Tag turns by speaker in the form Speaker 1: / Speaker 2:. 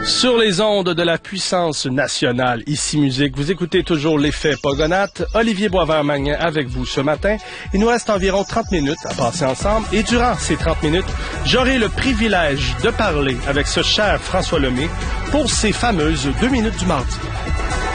Speaker 1: Sur les ondes de la puissance nationale, ici Musique, vous écoutez toujours l'effet Pogonate. Olivier Boisvert-Magnin avec vous ce matin. Il nous reste environ 30 minutes à passer ensemble et durant ces 30 minutes, j'aurai le privilège de parler avec ce cher François Lemay pour ces fameuses 2 minutes du mardi.